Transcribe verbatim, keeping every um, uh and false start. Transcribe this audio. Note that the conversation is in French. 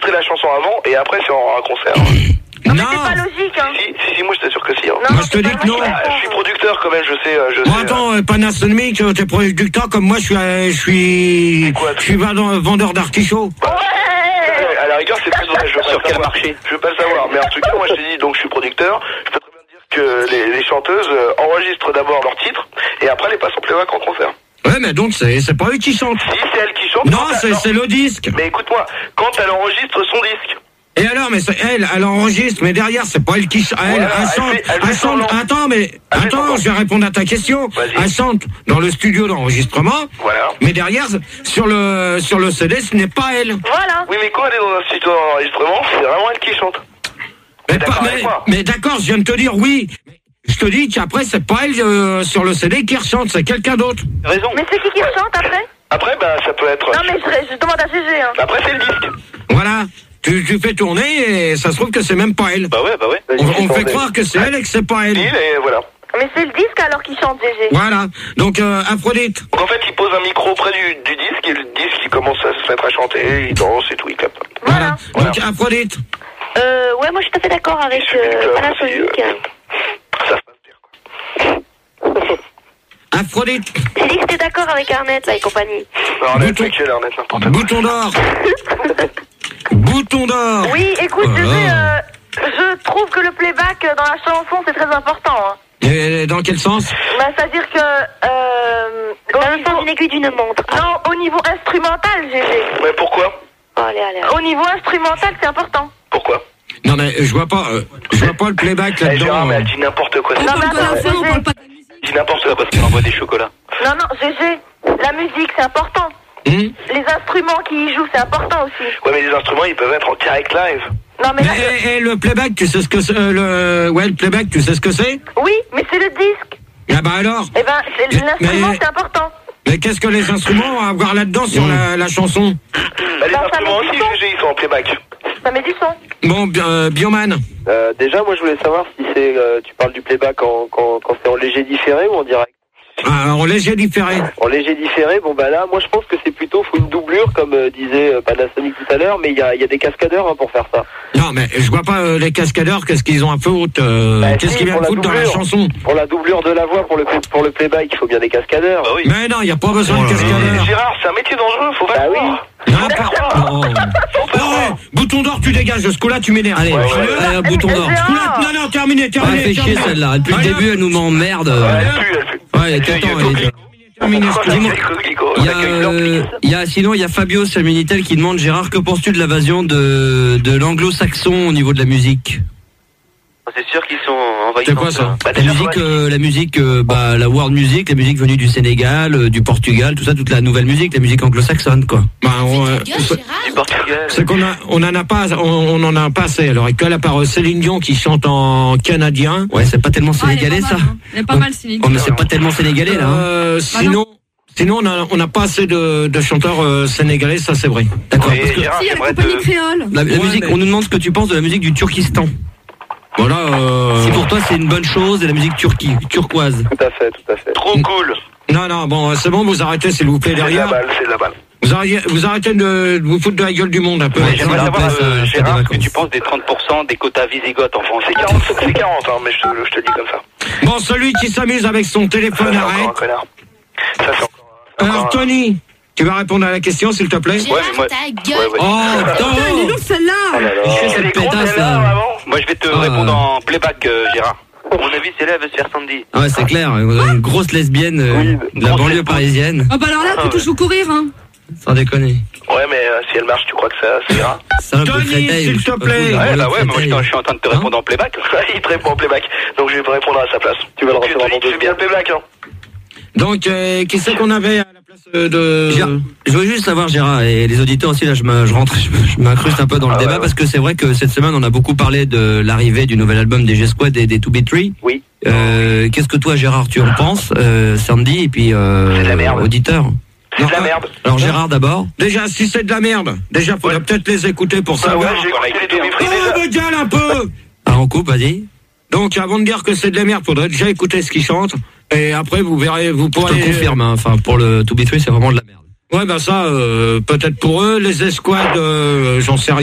enregistrer la chanson avant et après c'est en un concert. Non, mais c'est pas logique, hein. Si, si, si, moi je t'assure que si. Hein. Non, moi je te dis que non. Ah, je suis producteur quand même, je sais. Je Bon, sais attends, euh, Panasonic, euh, t'es producteur comme moi, je suis, euh, je suis, quoi, je suis vendeur, vendeur d'artichauts. Ouais. À la rigueur, c'est plus vrai, je veux pas Sur le quel savoir. marché? Je veux pas le savoir, mais en tout cas, moi je te dis, donc je suis producteur, je peux très bien dire que les, les chanteuses euh, enregistrent d'abord leur titre et après les passent en playback en concert. Ouais, mais donc c'est, c'est pas eux qui chantent. Si c'est elle qui chante. Non, quand c'est, elle- c'est le disque. Mais écoute-moi, quand elle enregistre son disque. Et alors, mais c'est elle, elle enregistre, mais derrière, c'est pas elle qui chante. Elle, Voilà, elle elle chante, fait- elle fait elle chante. semblant. Attends, mais, Elle fait attends, semblant. je vais répondre à ta question. Vas-y. Elle chante dans le studio d'enregistrement. Voilà. Mais derrière, sur le, sur le C D, ce n'est pas elle. Voilà. Oui, mais quand elle est dans un studio d'enregistrement, c'est vraiment elle qui chante. Mais, d'accord pas- avec mais, moi. mais d'accord, je viens de te dire oui. Je te dis qu'après, c'est pas elle euh, sur le C D qui rechante, c'est quelqu'un d'autre. Raison. Mais c'est qui qui chante après? Après, bah, ça peut être. Non, mais je, je demande à G G, hein. Après, c'est le disque. Voilà. Tu, tu fais tourner et ça se trouve que c'est même pas elle. Bah ouais, bah ouais. On, on fait croire que c'est elle et que c'est pas elle. Et voilà. Mais c'est le disque alors qui chante, G G. Voilà. Donc, euh, Aphrodite. Donc en fait, il pose un micro près du, du disque et le disque il commence à se mettre à chanter, il danse et tout, il capte. Voilà. Voilà. Donc, Aphrodite. Euh, ouais, moi je suis tout à fait d'accord avec Je suis euh, d'accord, Panasonic. aussi, euh, Ça se passe bien quoi. Aphrodite. J'ai dit que t'es d'accord avec Arnett là et compagnie. Alors là, Bouton- tranquille, Arnett, n'importe quoi. Bouton d'or. Bouton d'or. Oui, écoute, Oh G là G, là. euh, je trouve que le playback dans la chanson, c'est très important, hein. Et dans quel sens? Bah, c'est-à-dire que, euh, Dans au le niveau... sens d'une aiguille d'une montre. Non, au niveau instrumental, G G. Mais pourquoi? Oh, allez, allez. allez. Au niveau instrumental, c'est important. Pourquoi? Non, mais je vois pas, euh, je vois pas le playback Eh, Gérard, là-dedans. mais elle dit n'importe quoi. Non, c'est- mais attends, G G. Elle dit n'importe quoi. Parce qu'on envoie des chocolats. Non, non, G G, la musique, c'est important. Hum Les instruments qui y jouent, c'est important aussi. Ouais, mais les instruments, ils peuvent être en direct live. Non, mais Mais là, et, et le playback, tu sais ce que c'est euh, le ouais le playback, tu sais ce que c'est? oui, mais c'est le disque. Ah bah alors. Eh ben, c'est- Mais- l'instrument, mais- c'est important. Mais qu'est-ce que les instruments ont à voir là-dedans sur la, la chanson? Bah, les Bah, ça instruments met aussi, du son. G G, ils sont en playback. Ça met du son. Bon, bi- euh, Bioman. Euh, déjà, moi, je voulais savoir si c'est, euh, tu parles du playback en, quand, quand c'est en léger différé ou en direct. Ah, en léger différé. En léger différé, bon bah là, moi, je pense que c'est plutôt faut une doublure, comme euh, disait euh, Panasonic tout à l'heure, mais il y a, il y a des cascadeurs hein, pour faire ça. Non, mais je vois pas euh, les cascadeurs, qu'est-ce qu'ils ont à foutre euh, Bah, qu'est-ce si, qu'ils viennent pour la foutre dans la doublure. chanson? Pour la doublure de la voix, pour le pour le playback, il faut bien des cascadeurs. Bah oui. Mais non, il y a pas besoin de Et cascadeurs. Gérard, c'est un métier dangereux, faut pas Bah le oui. croire. Non, pas. Oh. Non, ouais, bouton d'or, tu dégages. Ce coup-là, tu m'énerves. Allez, Ouais, ouais, allez, ouais. un bouton d'or. Eh, Ce coup-là, non, non, terminé, Elle terminé. fait chier terminé. celle-là. Depuis le Allez, début, elle nous m'emmerde. Ouais, Ouais, elle pue, elle pue. elle est tout le temps, elle est- terminé, ce coup-là. Il y a, euh, il y a, sinon, il y a Fabio Salminitel qui demande, Gérard, que penses-tu de l'invasion de, de l'anglo-saxon au niveau de la musique? C'est sûr qu'ils sont envahissants. C'est quoi ça? Bah, La déjà, musique, faut- euh, la musique, euh, bah, la world music, la musique venue du Sénégal, euh, du Portugal, tout ça, toute la nouvelle musique, la musique anglo-saxonne, quoi. Bah, on, euh, c'est- Du Portugal. c'est qu'on a, on en a pas, on, on en a pas assez à l'heure actuelle, à part euh, Céline Dion qui chante en canadien. Ouais, c'est pas tellement sénégalais, ça. Il est pas mal, Céline. Oh, mais c'est pas tellement sénégalais, là. hein. Euh, sinon, sinon, on a, on n'a pas assez de, de chanteurs euh, sénégalais, ça c'est vrai. D'accord. Et Parce que Gérard, Si, il y a la j'aimerais compagnie te- créole. la, la Ouais, musique, mais- on nous demande ce que tu penses de la musique du Turkistan. Voilà. Euh... Si pour toi c'est une bonne chose, et la musique turquie, turquoise. Tout à fait, tout à fait. Trop cool. Non, non, bon, c'est bon, vous arrêtez, s'il vous plaît, C'est de la derrière. balle, c'est de la balle. Vous arrêtez, vous arrêtez de, de vous foutre de la gueule du monde un peu. Ouais, J'aimerais Après, savoir, ça, euh, ça fait des Gérard, ce que vacances. tu penses des trente pour cent des quotas visigoths en France. C'est quarante, c'est quarante, hein, mais je te, je te dis comme ça. Bon, celui qui s'amuse avec son Ça, téléphone, c'est encore un arrête. connard. Ça, c'est encore un- Alors, encore un- Tony, tu vas répondre à la question, s'il te plaît? Ouais, mais moi, ta ouais, gueule. ouais. Oh, Putain, elle est putain. lourde celle-là. Oh là là. Qu'est-ce que Elle cette est con, pétasse, celle-là, là vraiment. Moi, je vais te Ah, répondre euh. en playback, euh, Gérard. À mon avis, c'est là, elle veut se faire Sandy. Ah ouais, c'est clair, une grosse lesbienne euh, Oui, de la grosse banlieue lesbienne. parisienne, Ah bah alors là, Ah, tu touches au courir, hein. sans déconner. Ouais, mais euh, si elle marche, tu crois que ça, ça ira? C'est un peu Tony, Créteil, s'il je sais te pas plaît. vous, la Ouais, banlieue bah de ouais, moi, je Créteil. suis en train de te répondre en playback. Il te répond en playback, donc je vais te répondre à sa place. Tu vas le Donc, recevoir Tony, dans tu deux fais bien le playback, hein? Donc, euh, qui c'est qu'on avait à la place euh, de... Gérard, je veux juste savoir, Gérard, et les auditeurs aussi, là, je, me, je rentre, je, me- je m'incruste un peu dans le Ah débat, ouais, ouais. parce que c'est vrai que cette semaine, on a beaucoup parlé de l'arrivée du nouvel album des G-Squad et des To Be Three. Oui. Euh, qu'est-ce que toi, Gérard, tu en penses, euh, Sandy, et puis euh, C'est de la merde. auditeur? C'est de la merde. Alors, Gérard, d'abord. Déjà, si c'est de la merde, déjà, faudrait peut-être les écouter pour Bah ouais, savoir. j'ai écouté les Tommy Free Oh, déjà. me gueule un peu. Alors, on coupe, vas-y. Donc, avant de dire que c'est de la merde, faudrait déjà écouter ce qu'ils chantent. Et après, vous verrez, vous Je te pourrez... le confirme, hein. Enfin, pour le To Be Three, c'est vraiment de la merde. Ouais, bah ça, euh, peut-être pour eux, les escouades, euh, j'en sais rien.